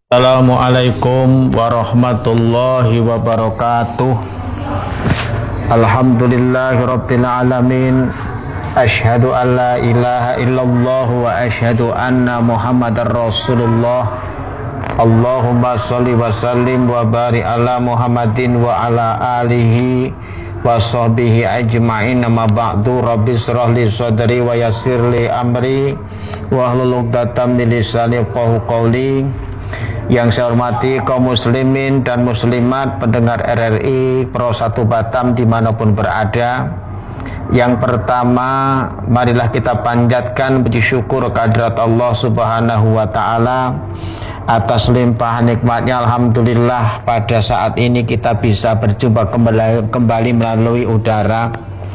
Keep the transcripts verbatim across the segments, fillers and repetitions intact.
Assalamualaikum warahmatullahi wabarakatuh. Alhamdulillahirabbil alamin. Asyhadu an la ilaha illallah wa asyhadu anna Muhammadar Rasulullah. Allahumma shalli wa sallim wa barik ala Muhammadin wa ala alihi wa sahbihi ajma'in. Amma ba'du, rabbi shrah li sadri wa yassir li amri wa hlul 'uqdatam min lisani yafqahu qawli. Yang saya hormati kaum muslimin dan muslimat pendengar R R I Pro satu Batam dimanapun berada. Yang pertama, marilah kita panjatkan puji syukur kehadirat Allah Subhanahu wa Ta'ala atas limpahan nikmatnya. Alhamdulillah, pada saat ini kita bisa berjumpa kembali, kembali melalui udara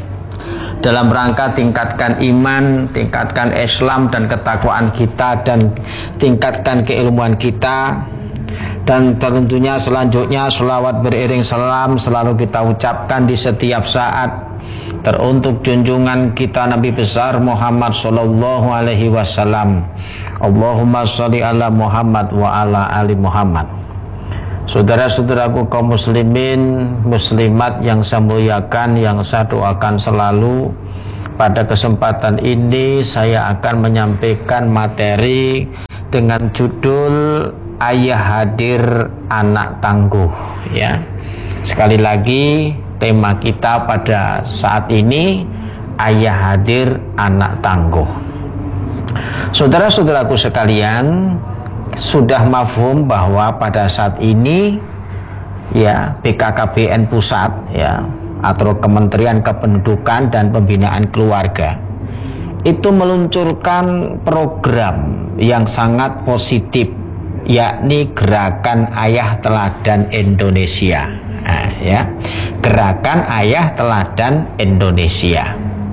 dalam rangka tingkatkan iman, tingkatkan Islam dan ketakwaan kita, dan tingkatkan keilmuan kita. Dan tentunya selanjutnya selawat beriring salam selalu kita ucapkan di setiap saat teruntuk junjungan kita Nabi besar Muhammad Sallallahu Alaihi Wasallam. Allahumma sholli ala Muhammad wa ala ali Muhammad. Saudara-saudaraku kaum muslimin muslimat yang saya muliakan, yang saya doakan selalu, pada kesempatan ini saya akan menyampaikan materi dengan judul Ayah Hadir Anak Tangguh, ya. Sekali lagi, tema kita pada saat ini Ayah Hadir Anak Tangguh. Saudara-saudaraku sekalian, sudah mafhum bahwa pada saat ini ya B K K B N Pusat, ya, atau Kementerian Kependudukan dan Pembinaan Keluarga itu meluncurkan program yang sangat positif, yakni Gerakan Ayah Teladan Indonesia. Nah, ya, Gerakan Ayah Teladan Indonesia.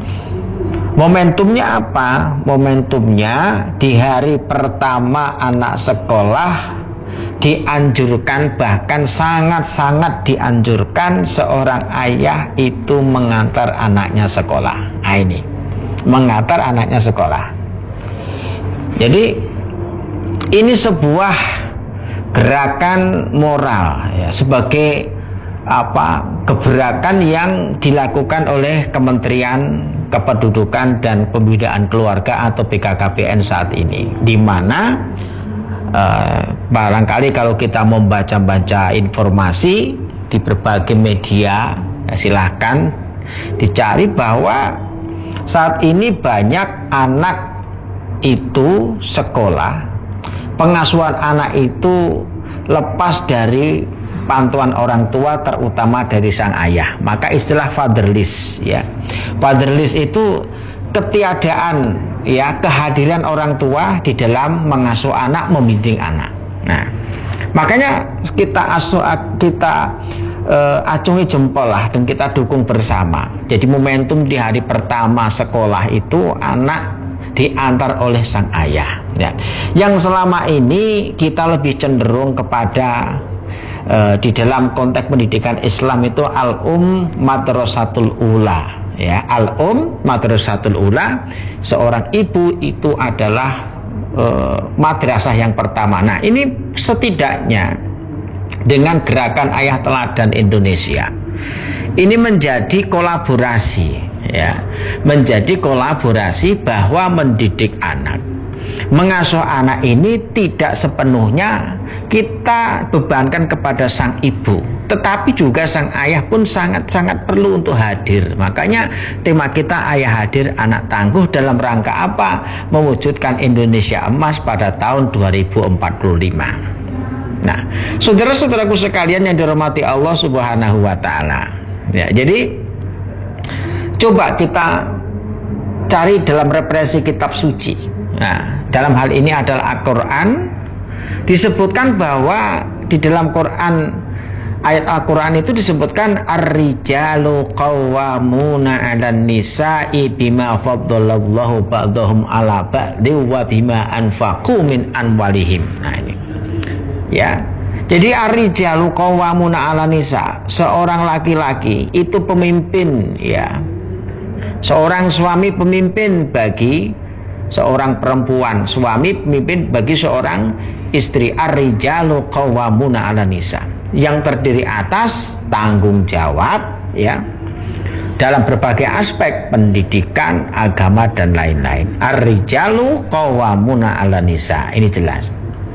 Momentumnya apa? Momentumnya di hari pertama anak sekolah dianjurkan, bahkan sangat-sangat dianjurkan seorang ayah itu mengantar anaknya sekolah. Nah, ini mengantar anaknya sekolah. Jadi ini sebuah gerakan moral, ya, sebagai apa gebrakan yang dilakukan oleh Kementerian Kependudukan dan Pembinaan Keluarga atau B K K B N saat ini, di mana uh, barangkali kalau kita membaca-baca informasi di berbagai media, ya, silahkan dicari bahwa saat ini banyak anak itu sekolah, pengasuhan anak itu lepas dari pantauan orang tua, terutama dari sang ayah. Maka istilah fatherless, ya. Fatherless itu ketiadaan, ya, kehadiran orang tua di dalam mengasuh anak, membimbing anak. Nah, makanya kita asuh, kita uh, acungi jempol lah, dan kita dukung bersama. Jadi momentum di hari pertama sekolah itu anak diantar oleh sang ayah, ya. Yang selama ini kita lebih cenderung kepada Uh, di dalam konteks pendidikan Islam itu al-um madrasatul ula, ya, al-um madrasatul ula, seorang ibu itu adalah uh, madrasah yang pertama. Nah, ini setidaknya dengan Gerakan Ayah Teladan Indonesia ini menjadi kolaborasi, ya, menjadi kolaborasi bahwa mendidik anak, mengasuh anak ini tidak sepenuhnya kita bebankan kepada sang ibu, tetapi juga sang ayah pun sangat-sangat perlu untuk hadir. Makanya tema kita Ayah Hadir Anak Tangguh dalam rangka apa? Mewujudkan Indonesia Emas pada tahun dua ribu empat puluh lima. Nah, saudara-saudaraku sekalian yang dirahmati Allah Subhanahu wa Ta'ala, ya, jadi coba kita cari dalam referensi kitab suci. Nah, dalam hal ini adalah Al-Quran. Disebutkan bahwa di dalam Quran, ayat Al-Quran itu disebutkan ar-rijalu qawwamuna 'alan nisa'i bima faddalallahu ba'dahum 'ala ba'di wa bima anfaqu min amwalihim. Nah, ini, ya. Jadi ar-rijalu qawwamuna 'alan nisa, seorang laki-laki itu pemimpin, ya. Seorang suami pemimpin bagi seorang perempuan, suami pemimpin bagi seorang istri. Ar-rijalu qawwamuna 'alan nisa, yang terdiri atas tanggung jawab ya dalam berbagai aspek pendidikan, agama dan lain-lain. Ar-rijalu qawwamuna 'alan nisa, ini jelas.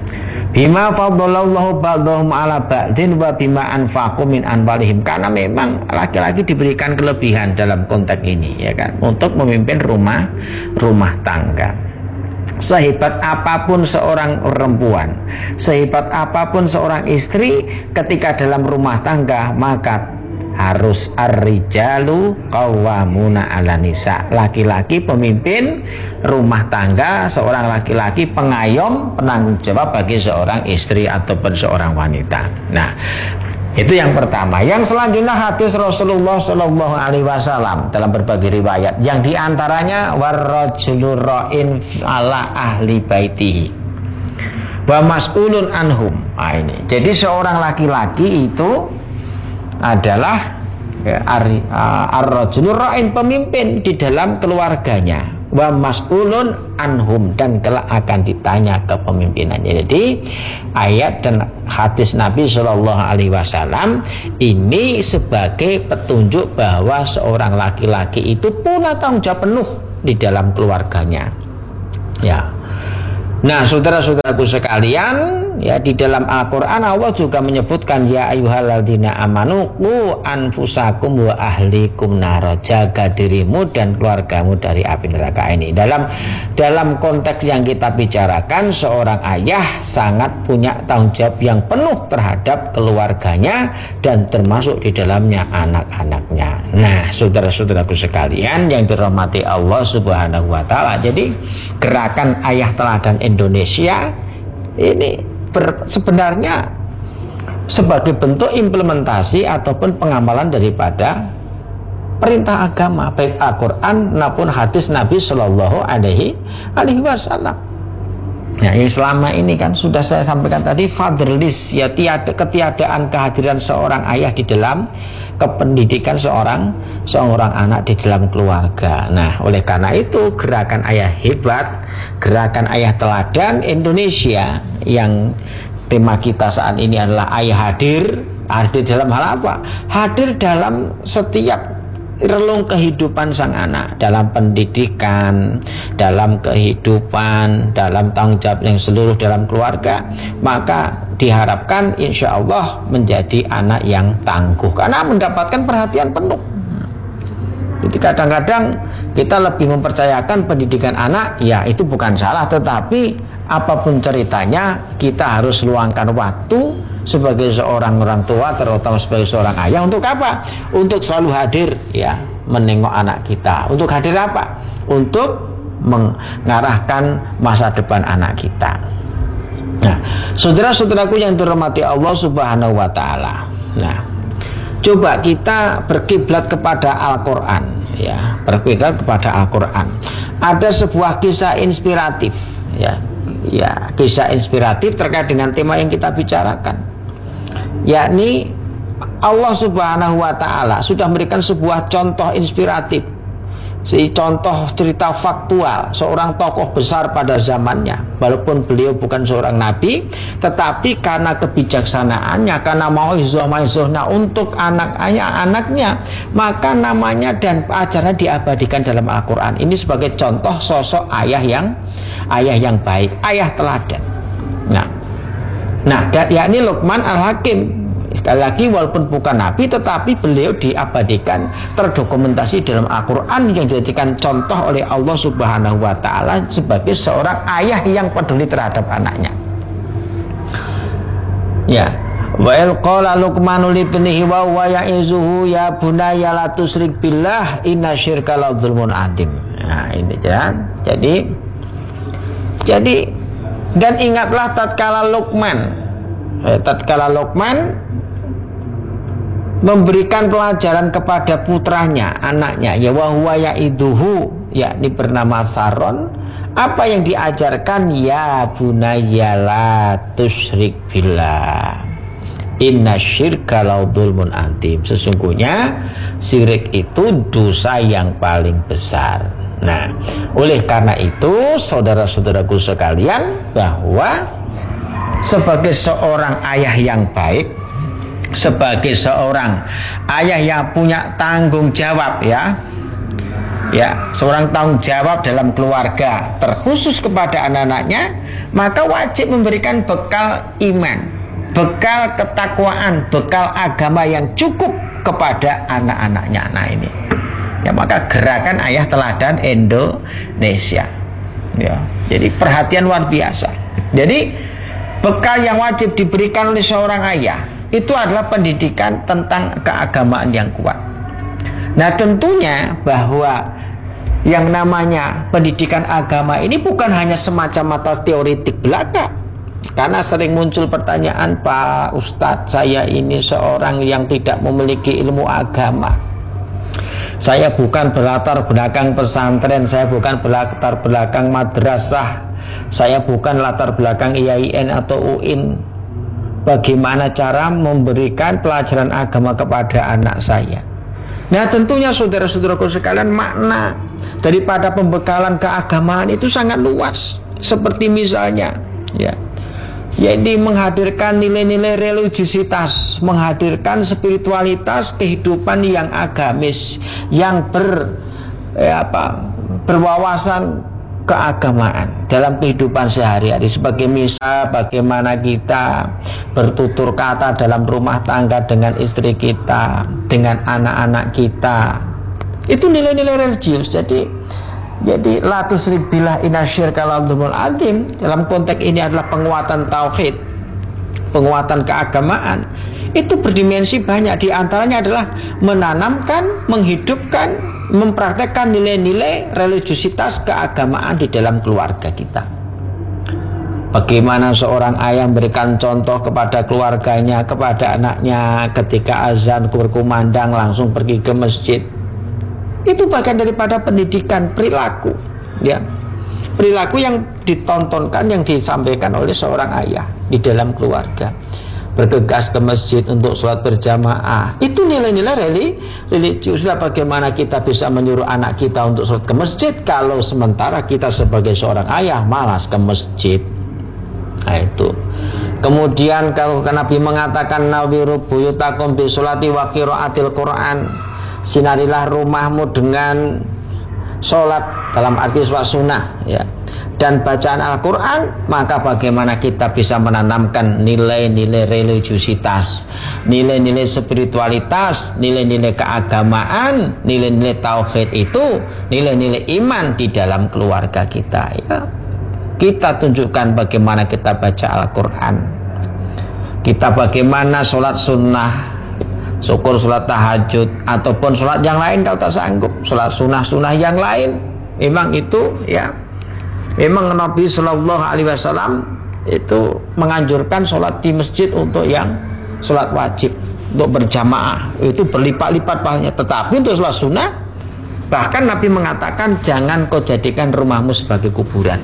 Bima faddalallahu ba'dahum 'ala ba'din wa bima anfaqu min anwalihim, karena memang laki-laki diberikan kelebihan dalam konteks ini ya kan, untuk memimpin rumah rumah tangga. Sehebat apapun seorang perempuan, sehebat apapun seorang istri, ketika dalam rumah tangga maka harus ar-rijalu qawwamuna 'alan nisa, laki-laki pemimpin rumah tangga, seorang laki-laki pengayom, penanggung jawab bagi seorang istri ataupun seorang wanita. Nah, itu yang pertama. Yang selanjutnya hadis Rasulullah Shallallahu Alaihi Wasallam dalam berbagai riwayat, yang diantaranya warrajulu ra'in ala ahli baitihi wa mas'ulun anhum. Nah, ini. Jadi seorang laki-laki itu adalah ya, ar-rajulu ra'in, pemimpin di dalam keluarganya, wa mas'ulun anhum, dan kelak akan ditanya kepemimpinannya. Jadi ayat dan hadis Nabi Shallallahu Alaihi Wasallam ini sebagai petunjuk bahwa seorang laki-laki itu punya tanggung jawab penuh di dalam keluarganya ya. Nah, saudara-saudaraku sekalian, ya, di dalam Al-Quran Allah juga menyebutkan ya ayyuhalladzina amanu qu anfusakum wa ahlikum naro, jaga dirimu dan keluargamu dari api neraka. Ini dalam dalam konteks yang kita bicarakan, seorang ayah sangat punya tanggung jawab yang penuh terhadap keluarganya dan termasuk di dalamnya anak-anaknya. Nah, saudara-saudaraku sekalian yang dirahmati Allah Subhanahu wa taala, jadi gerakan ayah teladan Indonesia ini ber, sebenarnya sebagai bentuk implementasi ataupun pengamalan daripada perintah agama, baik Al-Quran maupun hadis Nabi Shallallahu Alaihi Wasallam. Nah, yang selama ini kan sudah saya sampaikan tadi, fatherless, ya, tiada, ketiadaan kehadiran seorang ayah di dalam kependidikan seorang seorang anak di dalam keluarga. Nah, oleh karena itu gerakan ayah hebat, gerakan ayah teladan Indonesia, yang tema kita saat ini adalah ayah hadir. Hadir dalam hal apa? Hadir dalam setiap relung kehidupan sang anak, dalam pendidikan, dalam kehidupan, dalam tanggung jawab yang seluruh dalam keluarga. Maka diharapkan insya Allah menjadi anak yang tangguh karena mendapatkan perhatian penuh. Jadi kadang-kadang kita lebih mempercayakan pendidikan anak, ya itu bukan salah, tetapi apapun ceritanya kita harus luangkan waktu sebagai seorang orang tua, terutama sebagai seorang ayah, untuk apa? Untuk selalu hadir, ya, menengok anak kita. Untuk hadir apa? Untuk mengarahkan masa depan anak kita. Nah, saudara-saudaraku yang dirahmati Allah Subhanahu wa taala. Nah, coba kita berkiblat kepada Al-Quran, ya, berkiblat kepada Al-Quran. Ada sebuah kisah inspiratif, ya, ya, kisah inspiratif terkait dengan tema yang kita bicarakan, yakni Allah Subhanahu wa taala sudah memberikan sebuah contoh inspiratif, si contoh cerita faktual seorang tokoh besar pada zamannya, walaupun beliau bukan seorang nabi, tetapi karena kebijaksanaannya, karena mauizah-mauizahnya untuk anak-anaknya, anaknya, maka namanya dan ajarannya diabadikan dalam Al-Quran. Ini sebagai contoh sosok ayah yang ayah yang baik, ayah teladan. Nah, nah, dan yakni Luqman Al-Hakim. Sekali lagi, walaupun bukan nabi, tetapi beliau diabadikan, terdokumentasi dalam Al-Quran, yang dijadikan contoh oleh Allah Subhanahu wa taala sebagai seorang ayah yang peduli terhadap anaknya. Ya, wa il qala Luqmanu li ibnihi wa huwa ya'izuhu ya bunayya la tusyrik billah inna syirka la dzulmun adzim. Nah, ini kan. Jadi jadi dan ingatlah tatkala Luqman eh, tatkala Luqman memberikan pelajaran kepada putranya, anaknya, ya wa huwa ya'iduhu, yakni bernama Saron. Apa yang diajarkan? Ya bunayya la tusyrik billah inna syirka la dzulmun adzim. Sesungguhnya syirik itu dosa yang paling besar. Nah, oleh karena itu saudara-saudaraku sekalian, bahwa sebagai seorang ayah yang baik, sebagai seorang ayah yang punya tanggung jawab, ya ya seorang tanggung jawab dalam keluarga, terkhusus kepada anak-anaknya, maka wajib memberikan bekal iman, bekal ketakwaan, bekal agama yang cukup kepada anak-anaknya. Nah ini ya, maka gerakan Ayah Teladan Indonesia, ya, jadi perhatian luar biasa. Jadi bekal yang wajib diberikan oleh seorang ayah itu adalah pendidikan tentang keagamaan yang kuat. Nah tentunya bahwa yang namanya pendidikan agama ini bukan hanya semacam mata teoretik belaka. Karena sering muncul pertanyaan, Pak Ustadz, saya ini seorang yang tidak memiliki ilmu agama, saya bukan berlatar belakang pesantren, saya bukan berlatar belakang madrasah, saya bukan latar belakang I A I N atau U I N. Bagaimana cara memberikan pelajaran agama kepada anak saya? Nah tentunya saudara-saudaraku sekalian, makna daripada pembekalan keagamaan itu sangat luas. Seperti misalnya, ya, jadi menghadirkan nilai-nilai religiusitas, menghadirkan spiritualitas, kehidupan yang agamis, yang ber ya apa, berwawasan keagamaan dalam kehidupan sehari-hari. Sebagai misal bagaimana kita bertutur kata dalam rumah tangga dengan istri kita, dengan anak-anak kita, itu nilai-nilai religius. Jadi jadi la tusyrib billah innasyirka la dzulmun adzim, dalam konteks ini adalah penguatan tauhid, penguatan keagamaan. Itu berdimensi banyak, diantaranya adalah menanamkan, menghidupkan, mempraktekkan nilai-nilai religiusitas keagamaan di dalam keluarga kita. Bagaimana seorang ayah memberikan contoh kepada keluarganya, kepada anaknya, ketika azan berkumandang langsung pergi ke masjid. Itu bagian daripada pendidikan perilaku, ya, perilaku yang ditontonkan, yang disampaikan oleh seorang ayah di dalam keluarga. Bergegas ke masjid untuk sholat berjamaah, itu nilai-nilai religius. Bagaimana kita bisa menyuruh anak kita untuk sholat ke masjid kalau sementara kita sebagai seorang ayah malas ke masjid? Nah itu. Kemudian kalau Nabi mengatakan nawiru buyutakum bi sholati wa qiraatil Quran, sinarilah rumahmu dengan sholat, dalam arti sholat sunnah, ya, dan bacaan Al-Quran, maka bagaimana kita bisa menanamkan nilai-nilai religiusitas, nilai-nilai spiritualitas, nilai-nilai keagamaan, nilai-nilai tauhid itu, nilai-nilai iman di dalam keluarga kita, ya. Kita tunjukkan bagaimana kita baca Al-Quran, kita bagaimana sholat sunnah, syukur sholat tahajud, ataupun sholat yang lain kalau tak sanggup, sholat sunnah-sunnah yang lain. Memang itu, ya, memang Nabi Shallallahu Alaihi Wasallam itu menganjurkan sholat di masjid untuk yang sholat wajib, untuk berjamaah, itu berlipat-lipat pahalanya. Tetapi untuk sholat sunnah, bahkan Nabi mengatakan jangan kau jadikan rumahmu sebagai kuburan.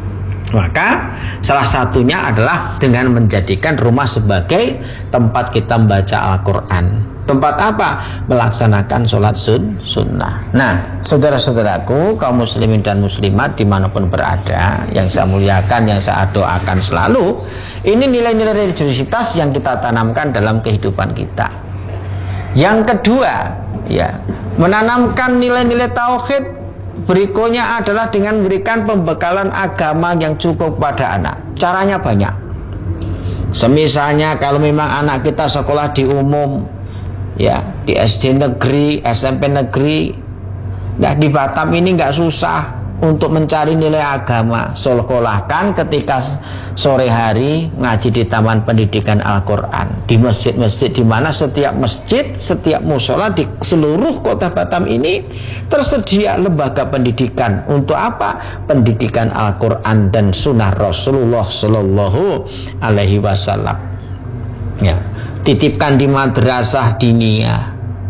Maka salah satunya adalah dengan menjadikan rumah sebagai tempat kita membaca Al-Quran. Tempat apa? Melaksanakan sholat sun, sunnah. Nah, saudara-saudaraku, kaum muslimin dan muslimat dimanapun berada, yang saya muliakan, yang saya doakan selalu, ini nilai-nilai religiusitas yang kita tanamkan dalam kehidupan kita. Yang kedua, ya, menanamkan nilai-nilai tauhid. Berikutnya adalah dengan memberikan pembekalan agama yang cukup pada anak. Caranya banyak. Semisalnya kalau memang anak kita sekolah di umum, ya, di S D negeri, S M P negeri, nah di Batam ini nggak susah untuk mencari nilai agama. Sekolahkan ketika sore hari ngaji di Taman Pendidikan Al-Quran, di masjid-masjid, di mana setiap masjid, setiap musola di seluruh kota Batam ini tersedia lembaga pendidikan. Untuk apa? Pendidikan Al-Quran dan Sunnah Rasulullah Shallallahu Alaihi Wasallam. Ya, titipkan di madrasah diniyah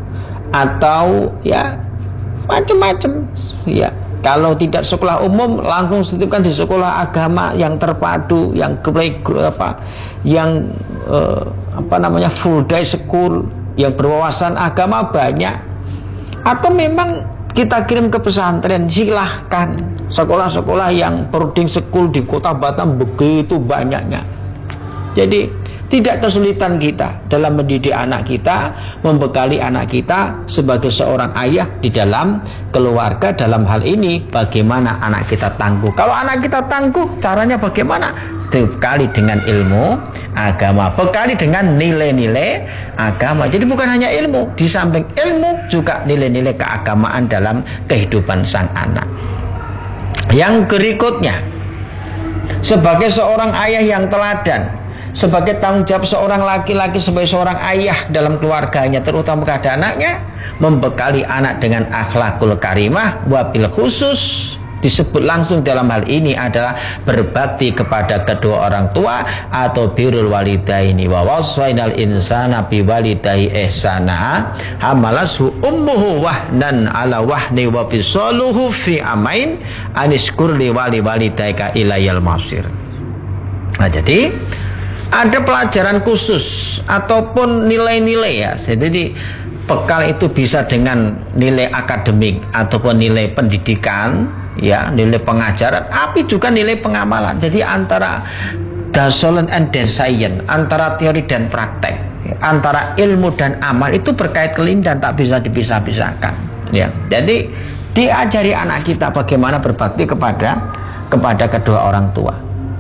atau ya macam-macam, ya. Kalau tidak sekolah umum, langsung titipkan di sekolah agama yang terpadu, yang apa, yang eh, apa namanya full day school, yang berwawasan agama banyak. Atau memang kita kirim ke pesantren, silahkan. Sekolah-sekolah yang boarding school di kota Batam begitu banyaknya. Jadi tidak kesulitan kita dalam mendidik anak kita, membekali anak kita sebagai seorang ayah di dalam keluarga. Dalam hal ini bagaimana anak kita tangguh. Kalau anak kita tangguh, caranya bagaimana? Bekali dengan ilmu agama, bekali dengan nilai-nilai agama. Jadi bukan hanya ilmu, di samping ilmu juga nilai-nilai keagamaan dalam kehidupan sang anak. Yang berikutnya, sebagai seorang ayah yang teladan, sebagai tanggung jawab seorang laki-laki sebagai seorang ayah dalam keluarganya, terutama kepada anaknya, membekali anak dengan akhlakul karimah. Wabil khusus disebut langsung dalam hal ini adalah berbakti kepada kedua orang tua atau birrul walidaini. Wa wassainal insana bi walidayhi ihsana hamalathu ummuhu wahnan ala wahni wa fisaluhu fi amain anishkur li wali walidayka ilayal masir. Nah, jadi ada pelajaran khusus ataupun nilai-nilai ya. Jadi bekal itu bisa dengan nilai akademik ataupun nilai pendidikan, ya, nilai pengajaran, tapi juga nilai pengamalan. Jadi antara dasolen and science, antara teori dan praktek, antara ilmu dan amal itu berkait kelindan, tak bisa dipisah-pisahkan. Ya, jadi diajari anak kita bagaimana berbakti kepada kepada kedua orang tua,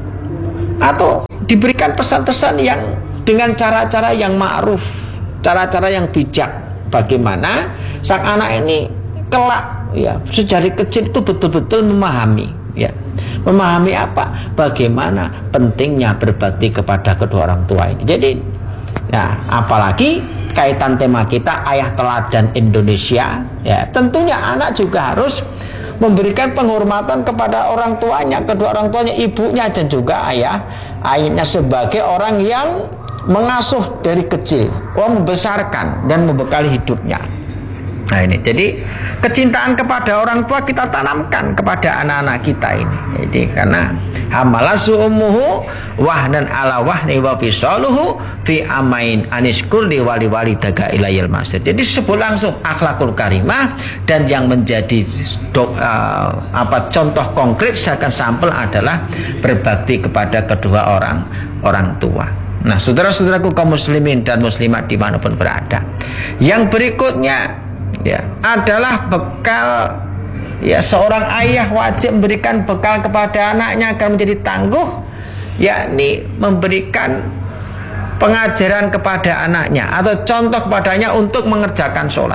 atau diberikan pesan-pesan yang dengan cara-cara yang ma'ruf, cara-cara yang bijak, bagaimana sang anak ini kelak, ya, sejak kecil itu betul-betul memahami, ya, memahami apa, bagaimana pentingnya berbakti kepada kedua orang tua ini. Jadi, nah, apalagi kaitan tema kita ayah teladan Indonesia, ya, tentunya anak juga harus memberikan penghormatan kepada orang tuanya, kedua orang tuanya, ibunya dan juga ayah, ayahnya sebagai orang yang mengasuh dari kecil, membesarkan dan membekali hidupnya. Nah ini, jadi kecintaan kepada orang tua kita tanamkan kepada anak-anak kita ini. Jadi karena hamalathu ummuhu wahnan ala wahni wa fisaluhu fi amain anishkur li wali walidayka ilayal masir. Jadi sebut langsung akhlakul karimah, dan yang menjadi dok, uh, apa contoh konkret seakan sampel adalah berbakti kepada kedua orang orang tua. Nah, saudara-saudaraku kaum muslimin dan muslimat dimanapun berada, yang berikutnya, ya, adalah bekal, ya, seorang ayah wajib memberikan bekal kepada anaknya agar menjadi tangguh, yakni memberikan pengajaran kepada anaknya atau contoh kepadanya untuk mengerjakan sholat.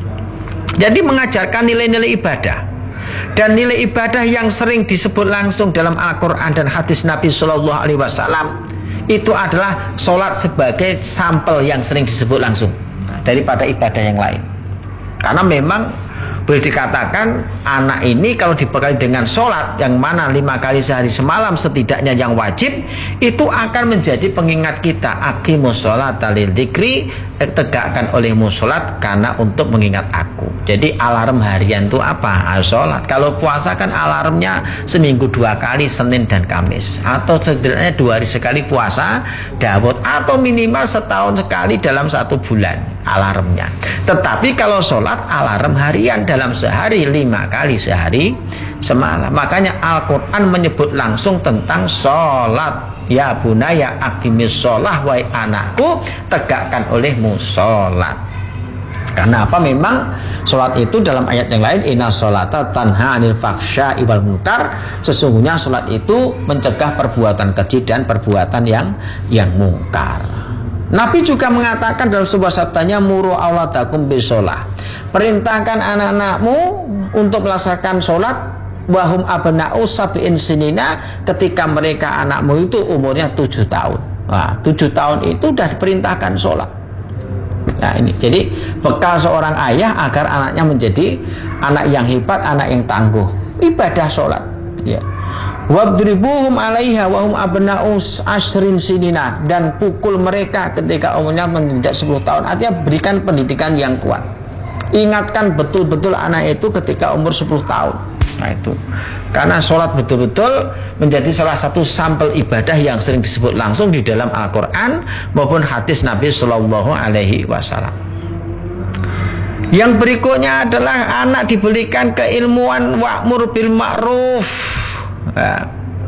Jadi mengajarkan nilai-nilai ibadah, dan nilai ibadah yang sering disebut langsung dalam Al-Quran dan hadis Nabi Shallallahu Alaihi Wasallam itu adalah sholat sebagai sampel yang sering disebut langsung daripada ibadah yang lain. Karena memang boleh dikatakan anak ini kalau dibekali dengan sholat yang mana lima kali sehari semalam setidaknya yang wajib, itu akan menjadi pengingat kita. Aqimus sholata lidzikri, tegakkan olehmu sholat karena untuk mengingat aku. Jadi alarm harian itu apa? Sholat. Kalau puasa kan alarmnya seminggu dua kali, Senin dan Kamis, atau setidaknya dua hari sekali puasa Daud, atau minimal setahun sekali dalam satu bulan alarmnya. Tetapi kalau sholat alarm harian dalam sehari lima kali sehari semalam. Makanya Al-Quran menyebut langsung tentang sholat. Ya bunaya aqimis sholah, wahai anakku tegakkan olehmu sholat. Karena apa? Memang sholat itu dalam ayat yang lain, inna sholata tanha anil faksha iwal munkar, sesungguhnya sholat itu mencegah perbuatan keji dan perbuatan yang yang mungkar. Nabi juga mengatakan dalam sebuah sabdanya, muru auladakum bisolah, perintahkan anak-anakmu untuk melaksanakan sholat, wahum abna'u sab'in sinina, ketika mereka anakmu itu umurnya tujuh tahun. Nah, tujuh tahun itu sudah diperintahkan sholat. Nah ini, jadi bekal seorang ayah agar anaknya menjadi anak yang hebat, anak yang tangguh, ibadah sholat, ya. Wadribuhum alaiha wahum abna'u asrin sinina, dan pukul mereka ketika umurnya menginjak sepuluh tahun. Artinya berikan pendidikan yang kuat, ingatkan betul-betul anak itu ketika umur sepuluh tahun. Nah itu, karena sholat betul-betul menjadi salah satu sampel ibadah yang sering disebut langsung di dalam Al-Quran maupun hadis Nabi Shallallahu Alaihi Wasallam. Yang berikutnya adalah anak diberikan keilmuan wa'mur bil ma'ruf, ya,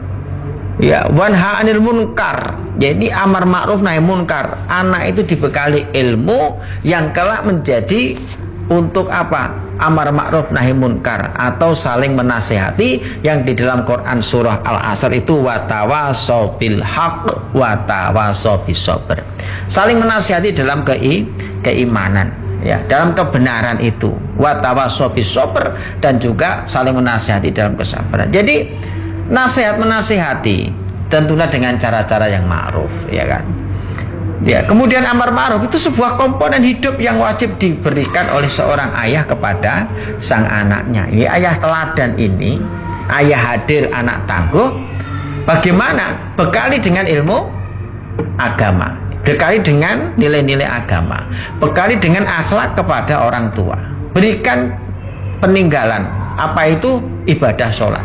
ya wanha 'anil munkar. Jadi amar ma'ruf nahi munkar. Anak itu dibekali ilmu yang kelak menjadi untuk apa? Amar ma'ruf nahi munkar, atau saling menasehati, yang di dalam Quran surah Al-Asr itu watawasau bil haq watawasau bis sabr. Saling menasehati dalam kei, keimanan, ya, dalam kebenaran itu, watawasau bis sabr, dan juga saling menasehati dalam kesabaran. Jadi nasihat menasehati tentunya dengan cara-cara yang ma'ruf, ya kan? Ya, kemudian amar ma'ruf itu sebuah komponen hidup yang wajib diberikan oleh seorang ayah kepada sang anaknya. Ya, ayah teladan ini, ayah hadir anak tangguh, bagaimana? Bekali dengan ilmu agama, bekali dengan nilai-nilai agama, bekali dengan akhlak kepada orang tua, berikan peninggalan, apa itu? Ibadah sholat.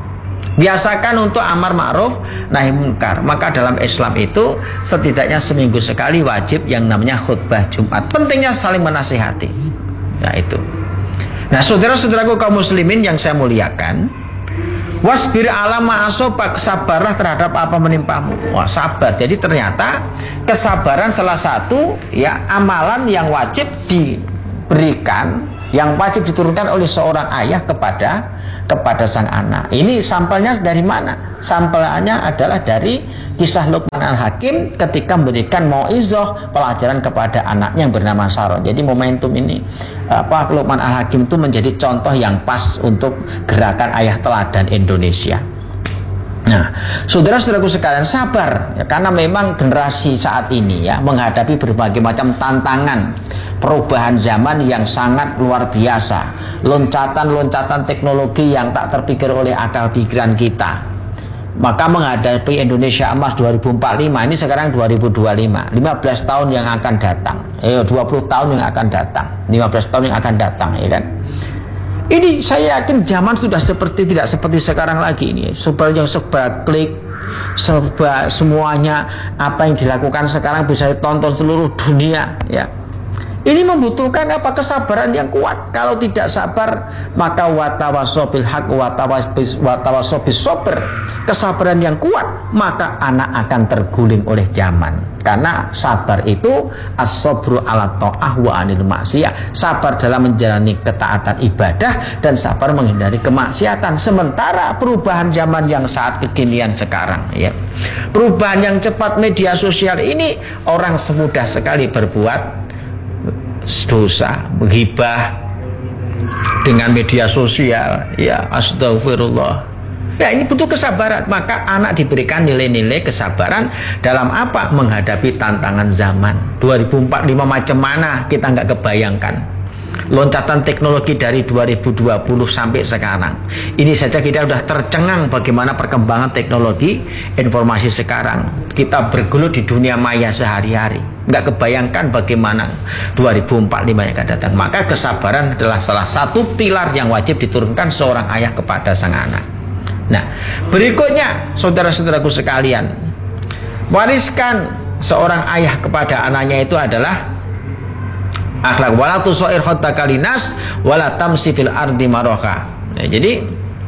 Biasakan untuk amar ma'ruf nahi munkar. Maka dalam Islam itu setidaknya seminggu sekali wajib yang namanya khutbah Jumat. Pentingnya saling menasihati. Nah itu. Nah saudara-saudaraku kaum muslimin yang saya muliakan, wasbir ala ma'asobak, sabarlah terhadap apa menimpamu. Wah, sabar. Jadi ternyata kesabaran salah satu ya amalan yang wajib diberikan, yang wajib diturunkan oleh seorang ayah kepada kepada sang anak. Ini sampelnya dari mana? Sampelnya adalah dari kisah Luqman Al-Hakim ketika memberikan mau'izah, pelajaran kepada anaknya yang bernama Saron. Jadi momentum ini apa Luqman Al-Hakim itu menjadi contoh yang pas untuk gerakan ayah teladan Indonesia. Nah, saudara-saudaraku sekalian, sabar ya, karena memang generasi saat ini ya menghadapi berbagai macam tantangan perubahan zaman yang sangat luar biasa, loncatan-loncatan teknologi yang tak terpikir oleh akal pikiran kita. Maka menghadapi Indonesia Emas dua ribu empat puluh lima, ini sekarang dua ribu dua puluh lima, lima belas tahun yang akan datang, eh, dua puluh tahun yang akan datang, lima belas tahun yang akan datang, ya kan? Ini saya yakin zaman sudah seperti tidak seperti sekarang lagi ini. Serba yang serba klik, serba semuanya apa yang dilakukan sekarang bisa ditonton seluruh dunia. Ya, ini membutuhkan apa? Kesabaran yang kuat. Kalau tidak sabar, maka watawasobil haq watawasobil sabr. Kesabaran yang kuat, maka anak akan terguling oleh zaman. Karena sabar itu as-sabru ala ta'ah wa anil maksiyah. Sabar dalam menjalani ketaatan ibadah dan sabar menghindari kemaksiatan. Sementara perubahan zaman yang saat kekinian sekarang ya, perubahan yang cepat media sosial ini, orang semudah sekali berbuat dosa, menghibah dengan media sosial ya, astagfirullah. Ya, ini butuh kesabaran. Maka anak diberikan nilai-nilai kesabaran dalam apa? Menghadapi tantangan zaman. dua ribu empat puluh lima macam mana kita nggak kebayangkan. Loncatan teknologi dari dua ribu dua puluh sampai sekarang. Ini saja kita sudah tercengang bagaimana perkembangan teknologi informasi sekarang. Kita bergelut di dunia maya sehari-hari. Nggak kebayangkan bagaimana dua ribu empat puluh lima yang akan datang. Maka kesabaran adalah salah satu pilar yang wajib diturunkan seorang ayah kepada sang anak. Nah, berikutnya saudara-saudaraku sekalian, wariskan seorang ayah kepada anaknya itu adalah akhlak. Wala tusair khattaka linas wala tamsi fil ardi maroha. Nah, jadi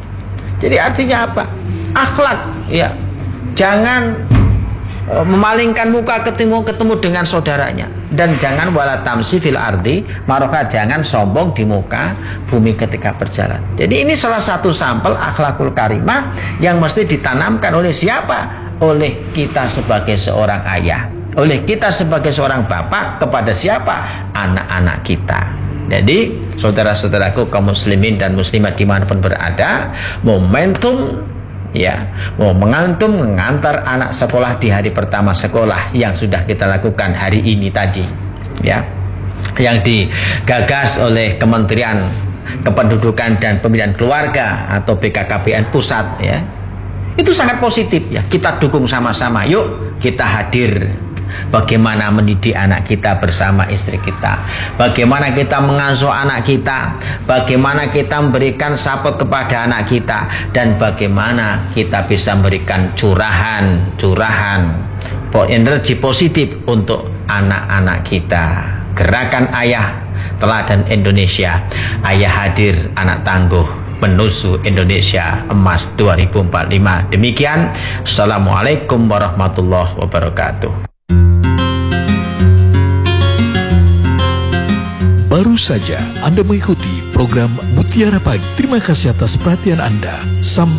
jadi artinya apa? Akhlak ya. Jangan uh, memalingkan muka ketemu ketemu dengan saudaranya, dan jangan wala tamsi fil ardi maroha, jangan sombong di muka bumi ketika berjalan. Jadi ini salah satu sampel akhlakul karimah yang mesti ditanamkan oleh siapa? Oleh kita sebagai seorang ayah, oleh kita sebagai seorang bapak kepada siapa? Anak-anak kita. Jadi saudara-saudaraku kaum muslimin dan muslimat dimanapun berada, momentum ya mau mengantum mengantar anak sekolah di hari pertama sekolah yang sudah kita lakukan hari ini tadi ya, yang digagas oleh Kementerian Kependudukan dan Pembinaan Keluarga atau B K K B N pusat ya, itu sangat positif ya. Kita dukung sama-sama, yuk kita hadir. Bagaimana mendidik anak kita bersama istri kita, bagaimana kita mengasuh anak kita, bagaimana kita memberikan support kepada anak kita, dan bagaimana kita bisa memberikan curahan curahan energi positif untuk anak-anak kita. Gerakan Ayah Teladan Indonesia. Ayah hadir, anak tangguh, penusu Indonesia Emas dua ribu empat puluh lima. Demikian, Assalamualaikum warahmatullahi wabarakatuh. Baru saja Anda mengikuti program Mutiara Pagi. Terima kasih atas perhatian Anda. Sampai